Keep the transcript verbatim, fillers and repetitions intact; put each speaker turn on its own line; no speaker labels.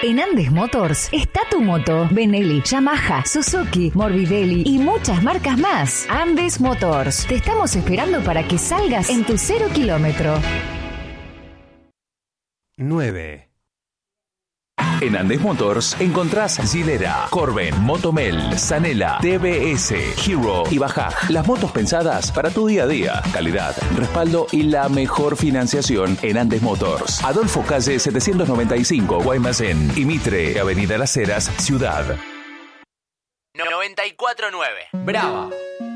En Andes Motors está tu moto. Benelli, Yamaha, Suzuki, Morbidelli y muchas marcas más. Andes Motors. Te estamos esperando para que salgas en tu cero kilómetro.
nueve.
En Andes Motors encontrás Gilera, Corben, Motomel, Zanela, T V S, Hero y Bajaj. Las motos pensadas para tu día a día. Calidad, respaldo y la mejor financiación en Andes Motors. Adolfo Calle setecientos noventa y cinco, Guaymallén. Y Mitre, Avenida Las Heras, Ciudad.
noventa y cuatro nueve. Brava.